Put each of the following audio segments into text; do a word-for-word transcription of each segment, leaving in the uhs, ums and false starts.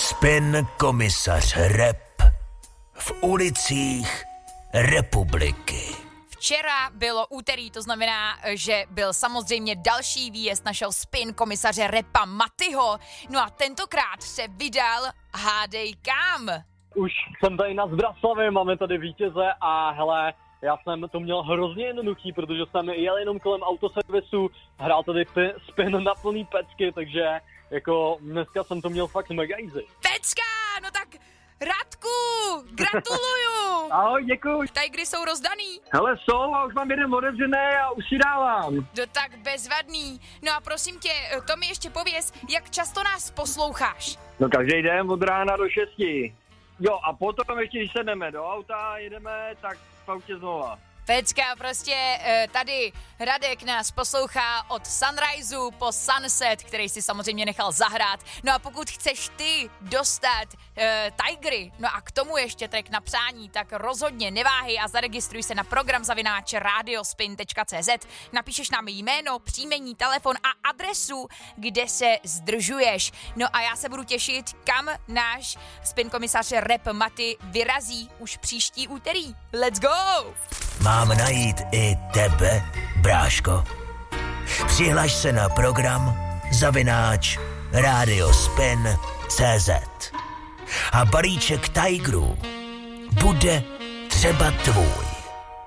Spin komisař Rep v ulicích republiky. Včera bylo úterý, to znamená, že byl samozřejmě další výjezd našeho spin komisaře Repa Matyho. No a tentokrát se vydal, hádej kam. Už jsem tady na Zbraslavě, máme tady vítěze a hele, já jsem to měl hrozně jednoduchý, protože jsem jel jenom kolem autoservisu, hrál tady p- spin na plný pecky, takže jako dneska jsem to měl fakt mega easy. Pecka, no tak Radku, gratuluju. Ahoj, děkuji. Tigry jsou rozdaný. Hele, jsou a už mám jeden otevřený a už si dávám. No tak bezvadný. No a prosím tě, to mi ještě pověz, jak často nás posloucháš? No každý den od rána do šesti. Jo a potom ještě, když sedneme do auta a jedeme, tak v autě znova. Pecka, prostě tady Radek nás poslouchá od Sunriseu po Sunset, který si samozřejmě nechal zahrát. No a pokud chceš ty dostat uh, Tigry, no a k tomu ještě track na přání, tak rozhodně neváhej a zaregistruj se na program zavináč radiospin tečka cé zet. Napíšeš nám jméno, příjmení, telefon a adresu, kde se zdržuješ. No a já se budu těšit, kam náš spin komisař Rep Maty vyrazí už příští úterý. Let's go! Mám najít i tebe, bráško. Přihlaš se na program zavináč radiospin tečka cé zet a balíček Tigerů bude třeba tvůj.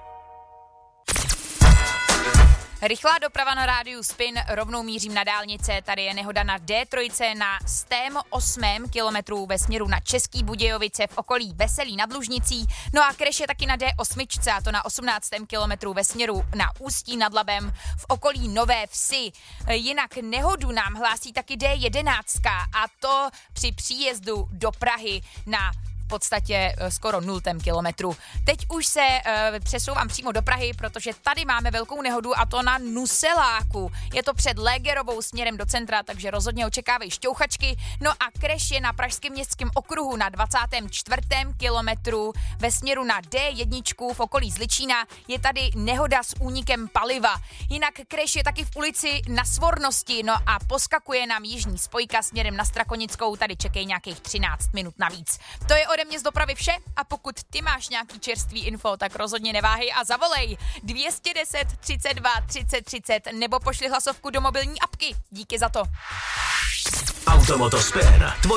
Rychlá doprava na rádiu Spin, rovnou mířím na dálnice, tady je nehoda na dé tři na sto osm kilometrů ve směru na Český Budějovice v okolí Veselí nad Lužnicí, no a crash je taky na dé osm a to na osmnáctém kilometru ve směru na Ústí nad Labem v okolí Nové Vsi. Jinak nehodu nám hlásí taky dé jedenáct a to při příjezdu do Prahy na v podstatě skoro nultém kilometru. Teď už se uh, přesouvám přímo do Prahy, protože tady máme velkou nehodu a to na Nuseláku. Je to před Légerovou směrem do centra, takže rozhodně očekávej šťouchačky. No a crash je na Pražském městském okruhu na dvacátém čtvrtém kilometru ve směru na dé jedna v okolí Zličína. Je tady nehoda s únikem paliva. Jinak crash je taky v ulici Na Svornosti, no a poskakuje nám jižní spojka směrem na Strakonickou, tady čekej nějakých třináct minut navíc. To je ode mě z dopravy vše a pokud ty máš nějaký čerstvý info, tak rozhodně neváhej a zavolej dvě stě deset třicet dva třicet třicet nebo pošli hlasovku do mobilní apky. Díky za to. Automoto Spin, tvoj